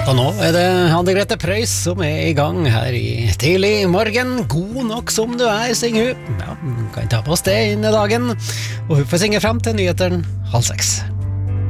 Og nå det Anne Grete Preus som I gang her I tidlig morgen. God nok som du synger hun. Ja, kan ta på oss det inn I dagen. Og hun får synge frem til nyheteren 5:30.